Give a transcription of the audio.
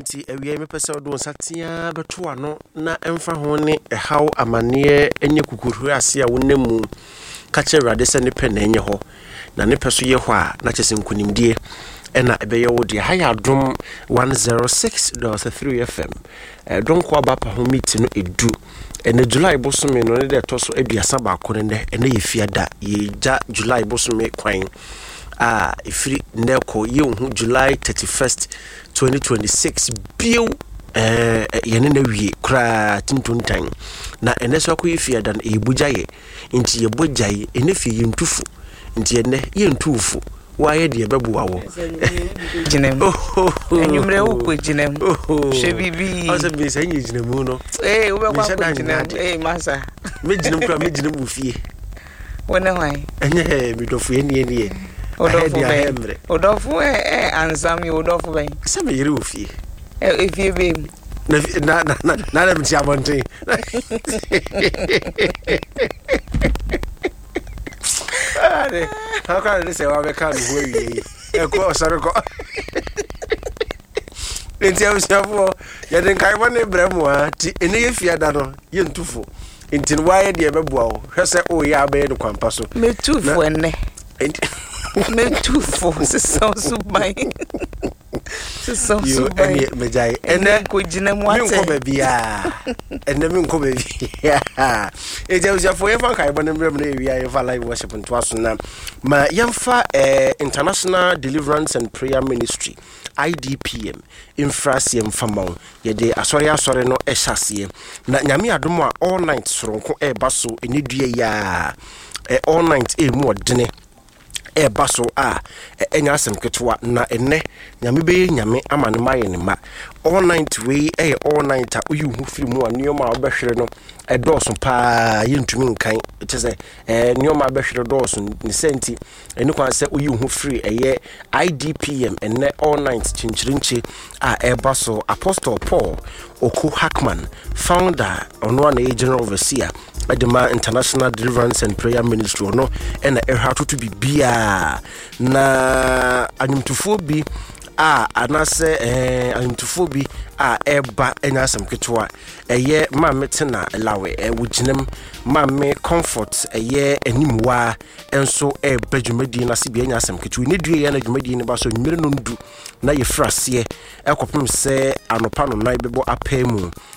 Nti ewie me pese odo nsatia beto ano na emfa ho ne ehaw amane enye kukuru ase a wonemu ka cherade se ne pe na enye ho na ne peso ye ho a na chese nkunimdie ena ebeye wo de ha ya dom 106.3 FM don ko aba pa ho meet no edu ene July bosome no ne de toso aduasa ba ko ne ene ye fiada ye ja July bosome kwan ifri neko ye hu July 31st 2026 bio yene na wie kra tintuntan na ene so ko ifiada na ebujaye nti ye bojaye ene fi yentufu nti ene yentufu waye de bebuwa wo jinem enyumre ukwe jinem she bibi asa bi se nyi jinemu no wo be kwa jinem masa me jinem kra me jinem ufie wona hwan enye mi dofu eni odofu ansam yo odofu ben se me yire ufie efie be na na mti abonte how can they say wa be kan ho wie e ko osare ko enti amsafo ye den kai wona bremu a ti ene ye fiada no ye ntufo enti waye de beboa wo hwese o ya be de kwampa so metufo enne metufo so subai so subai mejai ene ko jina mu ate mi ko bia ene mi ko bia amsafo ye fa kai wona bremu na ewia ye fa live worship nto aso na ma yemfa International Deliverance and Prayer Ministry IDPM infrasiem famau ye de asore no ehase na nyame adom a all night soronko baso enedue ya all night mu odene baso enya asem ketwa na enne nyame be nyame amane maye ne ma all night we all night oyu hu firi mu anioma obehwere no edoso pa yentumi nkan tese nioma behwere doso ni senti eni kwan se oyu hu firi IDPM enne all night chinchirinche baso Apostle Paul Oku Hackman founder ono na general overseer Adema International Deliverance and Prayer Ministry no ena ehatu to bibia na anyumtufo bi anase anyumtufo bi eba enya asem ketwa eye ma metena lawe wuginem ma me comfort animwa enso badwumadi na se bi enya asem ketwa ne due ye na dwumadi ne ba so nwire no ndu na ye frase ekopem se anopa no na bebo apemu